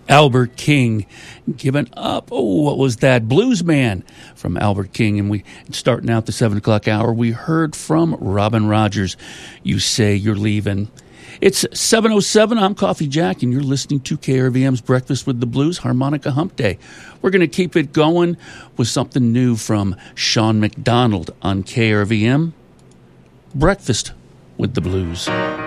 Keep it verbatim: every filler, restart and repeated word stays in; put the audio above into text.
Albert King, giving up. Oh, what was that? Blues Man from Albert King. And we, starting out the seven o'clock hour, we heard from Robin Rogers, You Say You're Leaving. It's seven oh seven. I'm Coffee Jack, and you're listening to K R V M's Breakfast with the Blues, Harmonica Hump Day. We're going to keep it going with something new from Sean McDonald on K R V M, Breakfast with the Blues.